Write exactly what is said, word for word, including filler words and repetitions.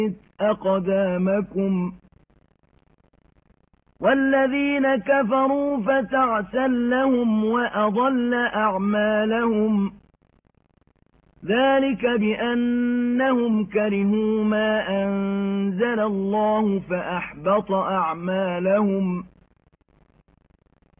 أقدامكم والذين كفروا فتعسا لهم وأضل أعمالهم ذلك بأنهم كرهوا ما أنزل الله فأحبط أعمالهم